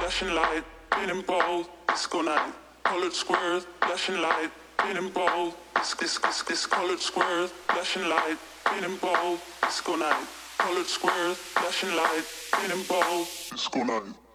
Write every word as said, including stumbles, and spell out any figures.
flashing light, feeling bold, disco night. Colored squares, flashing light, feeling bold. This, this, this, this colored squares, flashing light, feeling bold, disco night. Colored squares, flashing light, feeling bold, disco night.